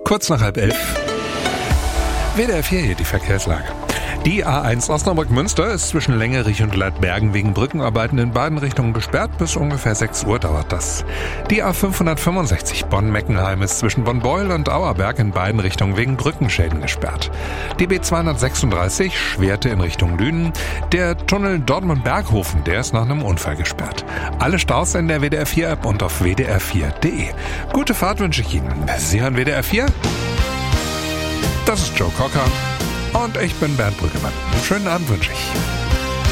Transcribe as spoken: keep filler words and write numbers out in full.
Kurz nach halb elf. W D R vier hier die Verkehrslage. Die A eins Osnabrück-Münster ist zwischen Längerich und Leitbergen wegen Brückenarbeiten in beiden Richtungen gesperrt. Bis ungefähr sechs Uhr dauert das. Die A fünfhundertfünfundsechzig Bonn-Meckenheim ist zwischen Bonn-Beuel und Auerberg in beiden Richtungen wegen Brückenschäden gesperrt. Die B zweihundertsechsunddreißig Schwerte in Richtung Lünen. Der Tunnel Dortmund-Berghofen, der ist nach einem Unfall gesperrt. Alle Staus in der W D R vier App und auf w d r vier punkt d e. Gute Fahrt wünsche ich Ihnen. Sie hören W D R vier? Das ist Joe Cocker. Und ich bin Bernd Brüggemann. Einen schönen Abend wünsche ich.